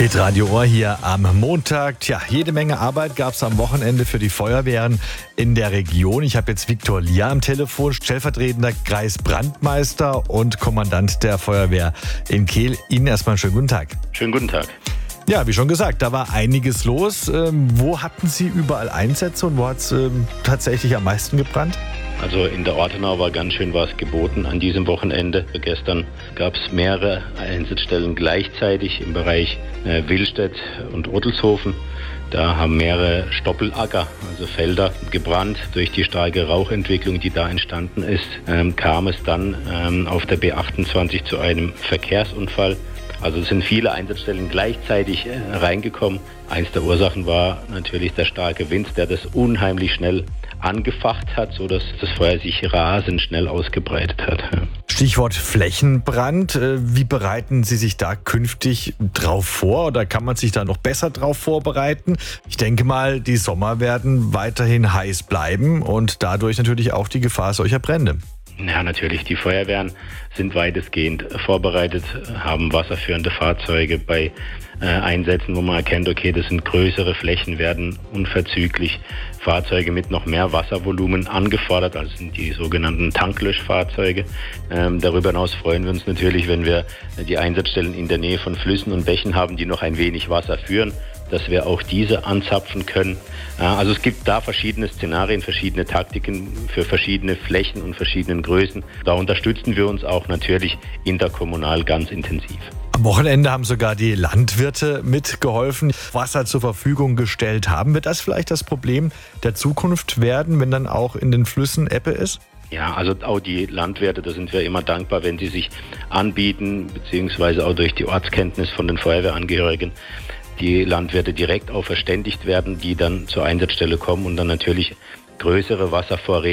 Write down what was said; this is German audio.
Hitradio Ohr hier am Montag. Tja, jede Menge Arbeit gab es am Wochenende für die Feuerwehren in der Region. Ich habe jetzt Viktor Lier am Telefon, stellvertretender Kreisbrandmeister und Kommandant der Feuerwehr in Kehl. Ihnen erstmal einen schönen guten Tag. Schönen guten Tag. Ja, wie schon gesagt, da war einiges los. Wo hatten Sie überall Einsätze und wo hat es tatsächlich am meisten gebrannt? Also in der Ortenau war ganz schön was geboten an diesem Wochenende. Gestern gab es mehrere Einsatzstellen gleichzeitig im Bereich Willstedt und Ottelshofen. Da haben mehrere Stoppelacker, also Felder, gebrannt. Durch die starke Rauchentwicklung, die da entstanden ist, kam es dann auf der B28 zu einem Verkehrsunfall. Also es sind viele Einsatzstellen gleichzeitig reingekommen. Eins der Ursachen war natürlich der starke Wind, der das unheimlich schnell angefacht hat, sodass das Feuer sich rasend schnell ausgebreitet hat. Stichwort Flächenbrand. Wie bereiten Sie sich da künftig drauf vor oder kann man sich da noch besser drauf vorbereiten? Ich denke mal, die Sommer werden weiterhin heiß bleiben und dadurch natürlich auch die Gefahr solcher Brände. Ja, natürlich. Die Feuerwehren sind weitestgehend vorbereitet, haben wasserführende Fahrzeuge bei Einsätzen, wo man erkennt, okay, das sind größere Flächen, werden unverzüglich Fahrzeuge mit noch mehr Wasservolumen angefordert, also sind die sogenannten Tanklöschfahrzeuge. Darüber hinaus freuen wir uns natürlich, wenn wir die Einsatzstellen in der Nähe von Flüssen und Bächen haben, die noch ein wenig Wasser führen, dass wir auch diese anzapfen können. Also es gibt da verschiedene Szenarien, verschiedene Taktiken für verschiedene Flächen und verschiedenen Größen. Da unterstützen wir uns auch natürlich interkommunal ganz intensiv. Am Wochenende haben sogar die Landwirte mitgeholfen, Wasser zur Verfügung gestellt haben. Wird das vielleicht das Problem der Zukunft werden, wenn dann auch in den Flüssen Ebbe ist? Ja, also auch die Landwirte, da sind wir immer dankbar, wenn sie sich anbieten, beziehungsweise auch durch die Ortskenntnis von den Feuerwehrangehörigen, die Landwirte direkt auch verständigt werden, die dann zur Einsatzstelle kommen und dann natürlich größere Wasservorräte